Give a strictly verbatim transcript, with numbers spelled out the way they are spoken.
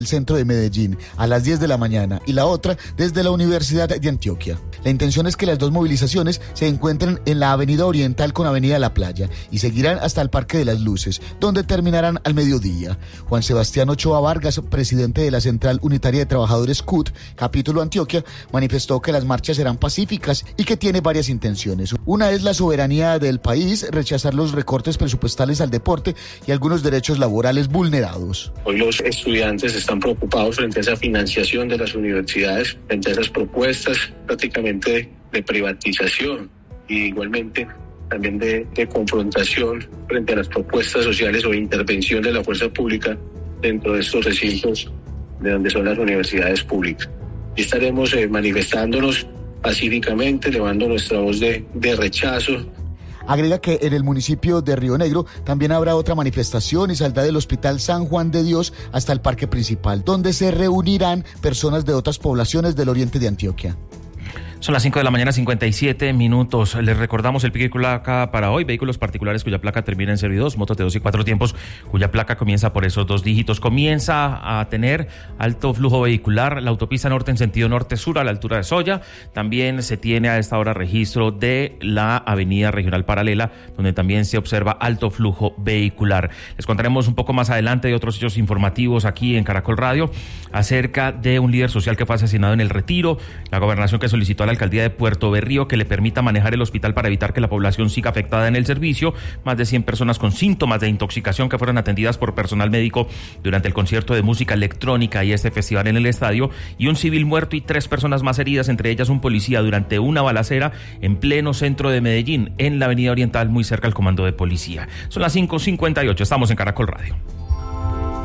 el centro de Medellín a las diez de la mañana y la otra desde la Universidad de Antioquia. La intención es que las dos movilizaciones se encuentren en la Avenida Oriental con Avenida La Playa y seguirán hasta el Parque de las Luces, donde terminarán al mediodía. Juan Sebastián Ochoa Vargas, presidente de la Central Unitaria de Trabajadores C U T, capítulo Antioquia, manifestó que las marchas serán pacíficas y que tiene varias intenciones. Una es la soberanía del país, rechazar los recortes presupuestales al deporte y algunos derechos laborales vulnerados. Hoy los estudiantes están preocupados frente a esa financiación de las universidades, frente a esas propuestas prácticamente de, de privatización y igualmente también de, de confrontación frente a las propuestas sociales o de intervención de la fuerza pública dentro de estos recintos de donde son las universidades públicas. Y estaremos eh, manifestándonos pacíficamente, elevando nuestra voz de, de rechazo. Agrega que en el municipio de Río Negro también habrá otra manifestación y saldrá del Hospital San Juan de Dios hasta el Parque Principal, donde se reunirán personas de otras poblaciones del oriente de Antioquia. Son las cinco de la mañana, cincuenta y siete minutos. Les recordamos el pico y placa para hoy. Vehículos particulares cuya placa termina en cero y dos, motos de dos y cuatro tiempos cuya placa comienza por esos dos dígitos. Comienza a tener alto flujo vehicular la autopista norte en sentido norte-sur a la altura de Soya. También se tiene a esta hora registro de la avenida regional paralela, donde también se observa alto flujo vehicular. Les contaremos un poco más adelante de otros hechos informativos aquí en Caracol Radio acerca de un líder social que fue asesinado en El Retiro, la gobernación que solicitó a la alcaldía de Puerto Berrío que le permita manejar el hospital para evitar que la población siga afectada en el servicio. Más de cien personas con síntomas de intoxicación que fueron atendidas por personal médico durante el concierto de música electrónica y este festival en el estadio, y un civil muerto y tres personas más heridas, entre ellas un policía, durante una balacera en pleno centro de Medellín, en la avenida Oriental, muy cerca al comando de policía. Son las cinco cincuenta y ocho, estamos en Caracol Radio.